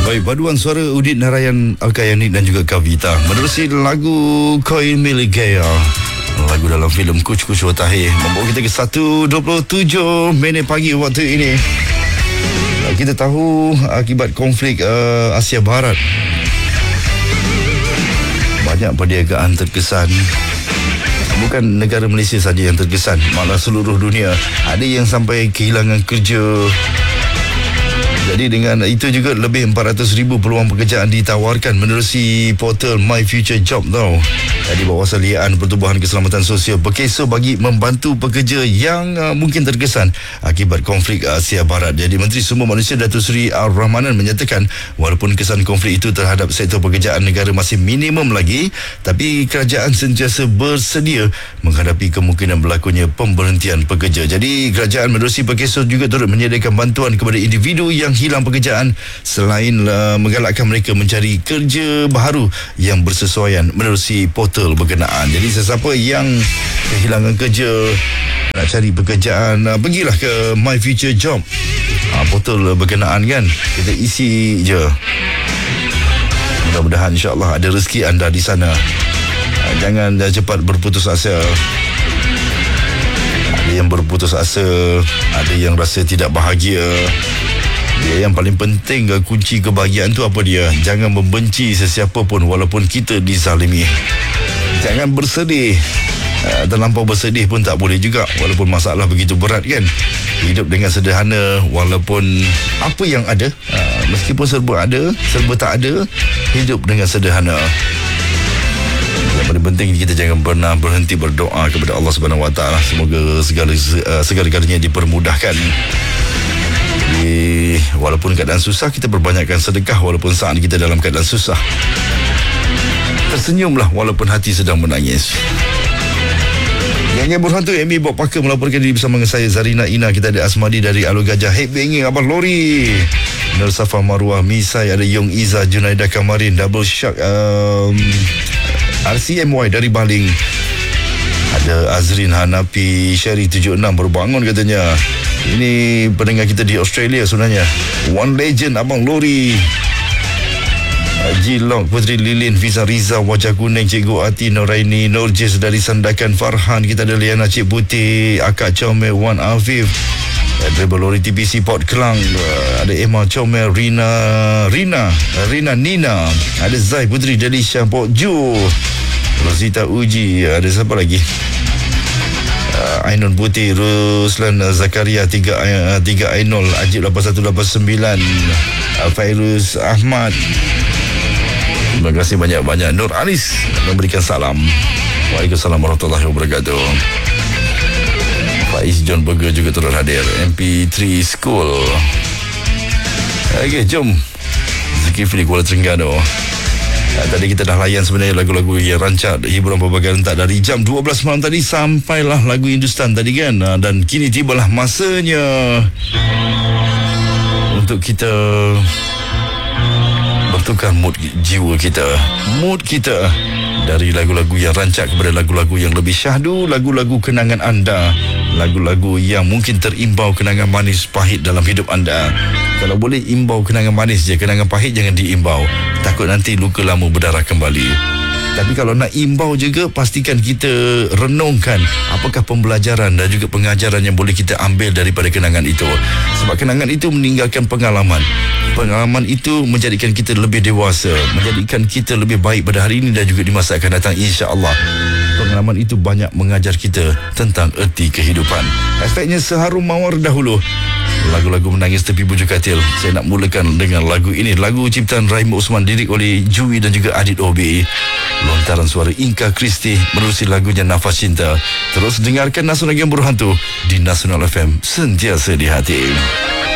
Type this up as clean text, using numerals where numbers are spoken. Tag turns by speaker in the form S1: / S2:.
S1: Baik, paduan suara Udit Narayan, Alkayani dan juga Kavita menerusi lagu Koi Milik Gaya, lagu dalam filem Kuch Kuch Watahir, membawa kita ke 1:27 minit pagi waktu ini. Kita tahu akibat konflik Asia Barat, banyak perniagaan terkesan. Bukan negara Malaysia saja yang terkesan, malah seluruh dunia. Ada yang sampai kehilangan kerja. Jadi dengan itu juga lebih 400,000 peluang pekerjaan ditawarkan menerusi portal My Future Job tau. Di bawah salian Pertubuhan Keselamatan Sosial Pekeso bagi membantu pekerja yang mungkin terkesan akibat konflik Asia Barat. Jadi Menteri Sumber Manusia Datuk Seri Ar-Rahmanan menyatakan walaupun kesan konflik itu terhadap sektor pekerjaan negara masih minimum lagi, tapi kerajaan sentiasa bersedia menghadapi kemungkinan berlakunya pemberhentian pekerja. Jadi kerajaan menerusi Pekeso juga turut menyediakan bantuan kepada individu yang hilang pekerjaan selain menggalakkan mereka mencari kerja baru yang bersesuaian menerusi portal berkenaan. Jadi sesiapa yang kehilangan kerja, nak cari pekerjaan, pergilah ke My Future Job, portal berkenaan kan. Kita isi je. Mudah-mudahan insyaAllah ada rezeki anda di sana. Jangan cepat berputus asa. Ada yang berputus asa, ada yang rasa tidak bahagia. Dia yang paling penting, kunci kebahagiaan tu apa dia? Jangan membenci sesiapa pun walaupun kita dizalimi. Jangan bersedih. Terlampau bersedih pun tak boleh juga walaupun masalah begitu berat kan. Hidup dengan sederhana walaupun apa yang ada, meskipun serba ada, serba tak ada, hidup dengan sederhana. Yang paling penting kita jangan pernah berhenti berdoa kepada Allah Subhanahu Wa Taala. Semoga segala-galanya dipermudahkan. Walaupun keadaan susah, kita perbanyakkan sedekah walaupun saat kita dalam keadaan susah. Tersenyumlah walaupun hati sedang menangis. Yang berhantu Amy Bob Parker melaporkan diri bersama dengan saya, Zarina Ina. Kita ada Asmadi dari Alur Gajah, Headbanging Abang Lori, Nur Safa Marwah, Misai, ada Yong Iza, Junaida Kamarin, Double Shark, RCMY dari Baling, ada Azrin Hanapi, Syari 76 baru bangun katanya. Ini pendengar kita di Australia sebenarnya. One Legend Abang Lori, Jilong, Putri Lilin, Fiza Riza, Wajah Kuning, Cikgu Ati, Noraini, Nurjis dari Sandakan, Farhan. Kita ada Liana Cik Putih, Akak Comel, Wan Afif, Driver Lori TPC Port Kelang, ada Emma Comel, Rina Nina, ada Zai Putri Delisha Port Ju, Rosita Uji, ada siapa lagi? Ainul Putih, Ruslan Zakaria, 3 Ainul, Ajib 8189, Fairuz Ahmad. Terima kasih banyak-banyak. Nur Anis memberikan salam. Waalaikumsalam warahmatullahi wabarakatuh. Faiz John Burger juga turut hadir. MP3 School. Okey, jom Zulkifli Kuala Terengganu. Tadi kita dah layan sebenarnya lagu-lagu yang rancak hiburan pelbagai rentak dari jam 12 malam tadi sampailah lagu Hindustan tadi kan. Dan kini tibalah masanya untuk kita bertukar mood jiwa kita, mood kita dari lagu-lagu yang rancak kepada lagu-lagu yang lebih syahdu, lagu-lagu kenangan anda, lagu-lagu yang mungkin terimbau kenangan manis pahit dalam hidup anda. Kalau boleh imbau kenangan manis je, kenangan pahit jangan diimbau. Takut nanti luka lama berdarah kembali. Tapi kalau nak imbau juga, pastikan kita renungkan apakah pembelajaran dan juga pengajaran yang boleh kita ambil daripada kenangan itu. Sebab kenangan itu meninggalkan pengalaman. Pengalaman itu menjadikan kita lebih dewasa, menjadikan kita lebih baik pada hari ini dan juga di masa akan datang, insya-Allah. Pengalaman itu banyak mengajar kita tentang erti kehidupan. Hashtagnya seharum mawar dahulu. Lagu-lagu menangis tepi bujur katil. Saya nak mulakan dengan lagu ini. Lagu ciptaan Rahim Osman, lirik oleh Jui dan juga Adit OB. Lontaran suara Inka Kristi menerusi lagunya Nafas Cinta. Terus dengarkan Nasional yang berhantu di Nasional FM, sentiasa di hati.